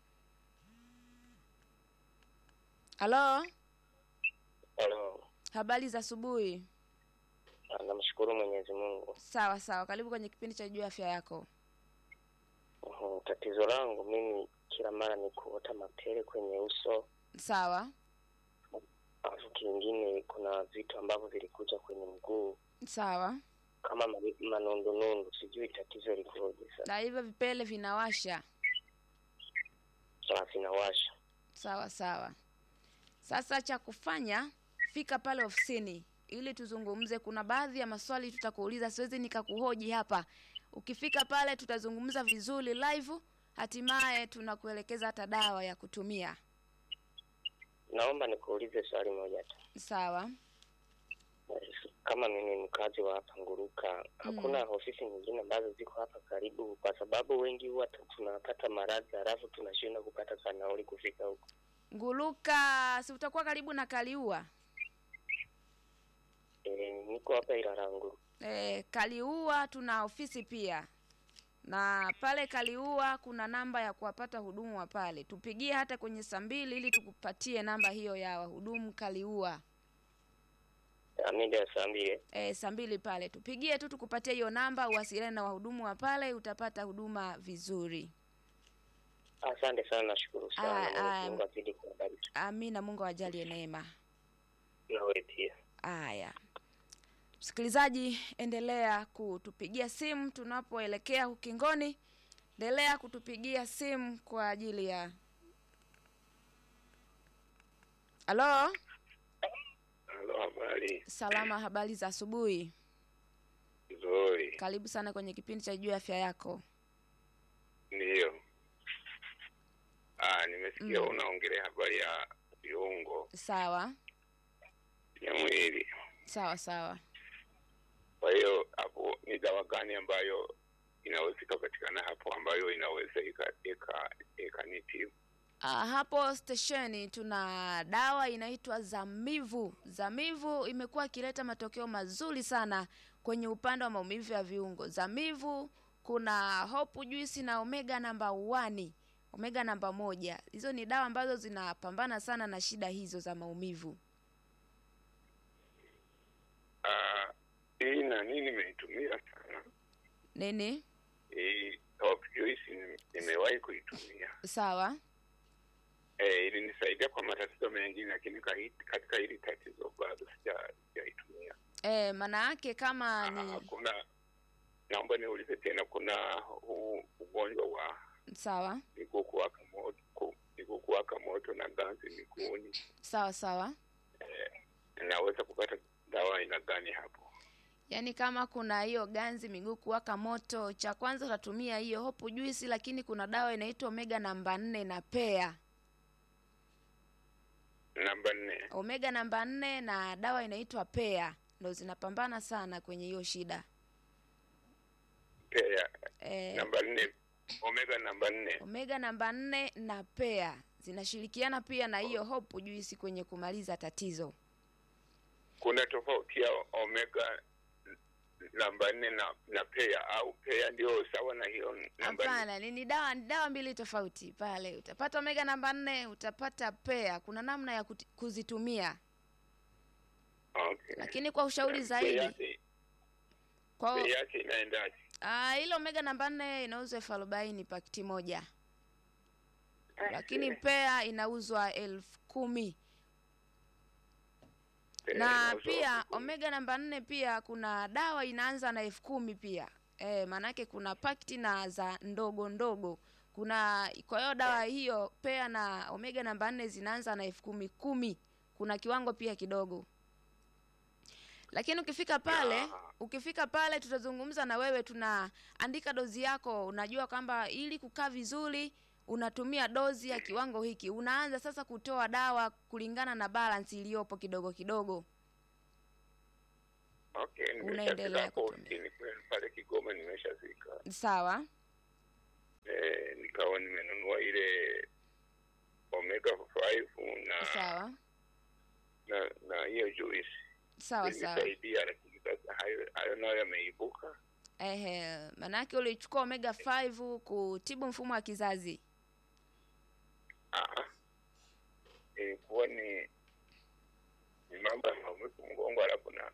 Halo? Halo. Habari za asubuhi. Namshukuru Mwenyezi Mungu. Sawa sawa, karibu kwenye kipindi cha juu afya yako. Uh, tatizo langu mimi kila mara ni kuota mapele kwenye uso. Sawa. Alafu kingine kuna vitu ambavyo vilikuja kwenye mguu. Sawa. Kama manundu-nundu, sijui tatizo likoje sasa. Na hivyo vipele vinawasha. Sawa, vinawasha. Sawa sawa. Sasa cha kufanya, fika pale ofisini ili tuzungumze. Kuna baadhi ya maswali tutakuuliza, siwezi nikakuhoji hapa. Ukifika pale tutazungumza vizuri live, hatimaye tunakuelekeza hata dawa ya kutumia. Naomba nikuulize swali moja tu. Sawa. Kama mimi mkazi wa hapa Nguruka, hakuna mm. ofisi nyingine ambazo ziko hapa karibu? Kwa sababu wengi huwa tunapata maradhi halafu tunashinda kupata sanauli kufika huko. Nguruka, si utakuwa karibu na Kaliua? Eh, niko hapa Ilarangu. Eh, Kaliua tuna ofisi pia. Na pale Kaliua kuna namba ya kuwapata hudumu wa pale. Tupigie hata kwenye saa mbili ili tukupatie namba hiyo ya hudumu Kaliua. Amida ya saa mbili. Eh, saa mbili pale. Tupigie tu tukupatie hiyo namba, uwasiliane na wahudumu wa pale, utapata huduma vizuri. Asante sana, nashukuru sana. Mungu azidi kubariki. Amina, Mungu ajalie neema. Na wewe pia. Haya. Msikilizaji, endelea kutupigia simu tunapoelekea ukingoni. Endelea kutupigia simu kwa ajili ya Halo? Halo, habari. Salama, habari za asubuhi. Nzuri. Karibu sana kwenye kipindi cha juu afya yako. Ndio. Ah, nimesikia mm. unaongelea habari ya viungo. Sawa. Ya mwili. Sawa sawa. Kwa hiyo hapo ni dawa gani ambayo inaweza kupatikana hapo ambayo inaweza ika ikanitibu? Ah, hapo stesheni tuna dawa inaitwa Zamivu. Zamivu imekuwa ikileta matokeo mazuri sana kwenye upande wa maumivu ya viungo. Zamivu kuna Hope Juice na Omega namba moja. Omega namba moja. Hizo ni dawa ambazo zinapambana sana na shida hizo za maumivu. Ah, hii na nini nimeitumia sana. Nini? Eh, Hope Juice nimewahi kuitumia. Sawa. Eh, ili nisaidia kwa matatizo mengine, lakini katika hili tatizo bado sijaitumia. Eh, maana yake kama Aa, ni kuna naomba niulize tena, kuna huu ugonjwa wa sawa miguu kuwaka moto, miguu kuwaka moto na ganzi miguuni. Sawa sawa. Eh, naweza kupata dawa aina gani hapo? Yaani kama kuna hiyo ganzi miguu kuwaka moto, cha kwanza utatumia hiyo Hope Juice, lakini kuna dawa inaitwa Omega namba nne na Pea. Namba nne. Omega namba nne na dawa inaitwa Pea ndio zinapambana sana kwenye hiyo shida. Pea. Eh, namba nne. Omega namba nne. Omega namba nne na Pea zinashirikiana pia na hiyo Hope Juice kwenye kumaliza tatizo. Kuna tofauti ya Omega namba nne na na Pea au Pea ndio sawa na hiyo namba nne? Hapana, ni dawa ni dawa mbili tofauti. Pale utapata Omega namba nne, utapata Pea. Kuna namna ya kuti, kuzitumia. Okay. Lakini kwa ushauri zaidi kwa Pea yake inaendaje? Ah, ile Omega namba nne inauzwa elfu arobaini pakiti moja. Lakini Pea inauzwa elfu kumi. Na pia omega namba nne pia kuna dawa inaanza na elfu kumi pia. Eh, manake kuna pakiti na za ndogo ndogo. Kuna kwa hiyo dawa hiyo pia na omega namba nne zinaanza na elfu kumi kumi. Kuna kiwango pia kidogo. Lakini ukifika pale, ukifika pale tutazungumza na wewe, tunaandika dozi yako, unajua kwamba ili kukaa vizuri unatumia dozi ya kiwango hiki. Unaanza sasa kutoa dawa kulingana na balance iliyopo kidogo kidogo. Okay, unaendelea kutumia. Pale Kigoma nimeshazika. Sawa. Eh, nikawa nimenunua ile omega five na sawa. Na na hiyo juice. Sawa sawa. Nisaidia, lakini sasa hayo hayo nayo yameibuka. Ehe, manake ulichukua omega five kutibu mfumo wa kizazi. Ah. Eh, kwa ni ni mambo ya mgongo alafu na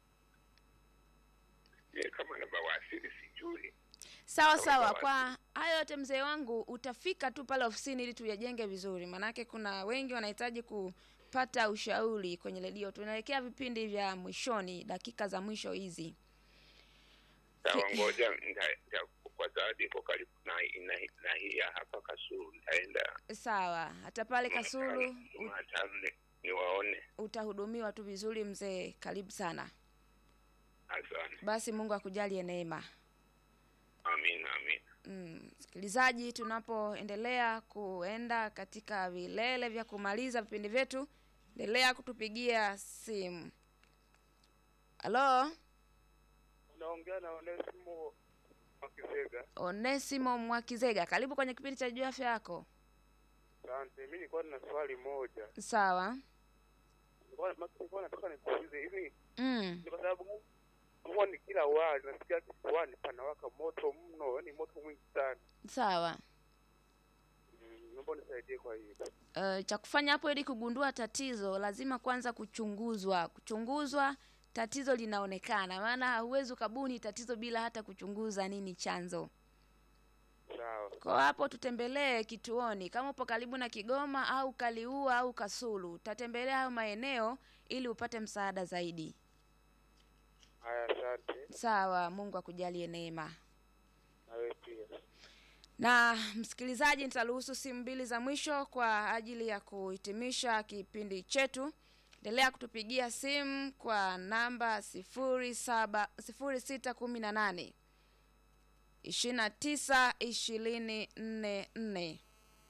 ye kama na bawasiri sijui. Sawa sawa, kwa hayo yote mzee wangu utafika tu pale ofisini ili tuyajenge vizuri. Manake kuna wengi wanahitaji kupata ushauri kwenye redio. Tunaelekea vipindi vya mwishoni, dakika za mwisho hizi. Sawa, ngoja kwa zawadi iko karibu na na, na hii hapa Kasulu nitaenda. Sawa, hata pale Kasulu ni waone. Utahudumiwa tu vizuri mzee, karibu sana. Asante. Basi Mungu akujalie neema. Amina, amina. Mm, sikilizaji, tunapoendelea kuenda katika vilele vya kumaliza vipindi vyetu, endelea kutupigia simu. Halo? Naongea na Onesimo Mwakizega. Onesimo Mwakizega, karibu kwenye kipindi cha Jua Afya Yako. Asante, mimi nilikuwa na swali moja. Sawa. Nilikuwa nataka nikuulize hivi. Mm. Kwa sababu huwa ni kila wali nasikia kifuani panawaka moto mno, yani moto mwingi sana. Sawa. Mm, naomba nisaidie kwa hiyo. Uh, cha kufanya hapo ili kugundua tatizo lazima kwanza kuchunguzwa. Kuchunguzwa tatizo linaonekana. Maana huwezi kubuni tatizo bila hata kuchunguza nini chanzo. Sawa. Kwa hapo tutembelee kituoni. Kama upo karibu na Kigoma au Kaliua au Kasulu, tatembelea hayo maeneo ili upate msaada zaidi. Haya, asante. Sawa, Mungu akujalie neema. Na wewe pia. Na msikilizaji, nitaruhusu simu mbili za mwisho kwa ajili ya kuhitimisha kipindi chetu. Endelea kutupigia simu kwa namba sifuri saba sifuri sita kumi na nane ishirini na tisa ishirini na nne.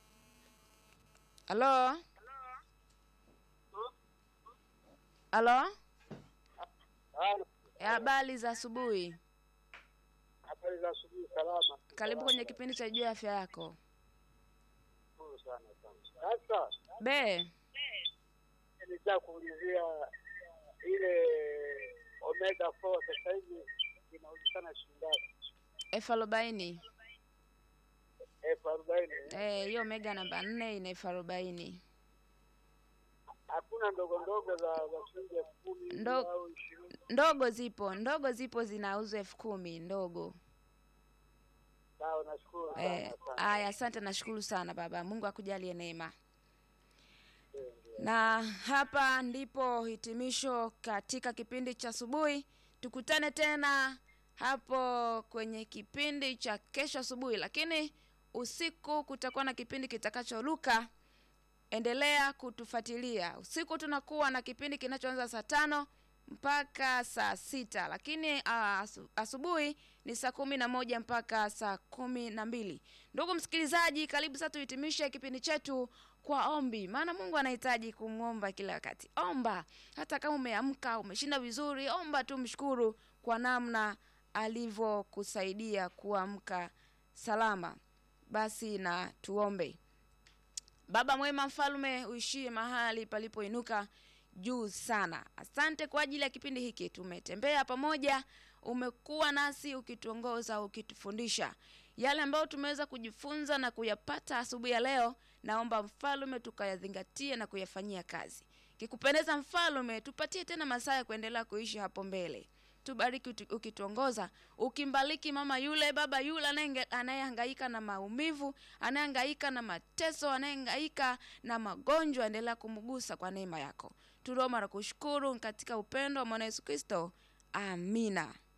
Halo? Halo? Halo. Habari za asubuhi. Habari za asubuhi, salama. Karibu kwenye kipindi cha Jua Afya Yako. Nzuri sana sana. Sasa, Be, nitaka kuulizia ile omega four sasa hivi inauzikana shilingi ngapi? elfu arobaini. elfu arobaini. Eh, hiyo omega namba nne ina elfu arobaini. Hakuna ndogo ndogo za za shilingi elfu kumi Ndo, au ishirini? ndogo zipo, ndogo zipo zinauzwa elfu kumi ndogo. Sawa, nashukuru sana. Eh, aya, asante, nashukuru sana baba. Mungu akujalie neema. Na hapa ndipo hitimisho katika kipindi cha asubuhi. Tukutane tena hapo kwenye kipindi cha kesho asubuhi, lakini usiku kutakuwa na kipindi kitakachoruka. Endelea kutufuatilia. Usiku tunakuwa na kipindi kinachoanza saa tano mpaka saa sita, lakini asu, asubuhi ni saa kumi na moja mpaka saa kumi na mbili. Ndugu msikilizaji, karibu sasa tuhitimishe kipindi chetu kwa ombi. Maana Mungu anahitaji kumwomba kila wakati. Omba. Hata kama umeamka, umeshinda vizuri, omba tu, mshukuru kwa namna alivyokusaidia kuamka salama. Basi na tuombe. Baba mwema, mfalme uishie mahali palipoinuka juu sana. Asante kwa ajili ya kipindi hiki. Tumetembea pamoja, umekuwa nasi ukituongoza, ukitufundisha yale ambayo tumeweza kujifunza na kuyapata asubuhi ya leo. Naomba mfalme tukayazingatie na kuyafanyia kazi. Kikupendeza mfalme, tupatie tena masaa ya kuendelea kuishi hapo mbele. tubariki uti- ukituongoza, ukimbariki mama yule, baba yule anayenge- anayehangaika na maumivu, anayehangaika na mateso, anayehangaika na magonjwa, endelea kumgusa kwa neema yako. Tunaomba na kushukuru katika upendo wa Bwana Yesu Kristo. Amina.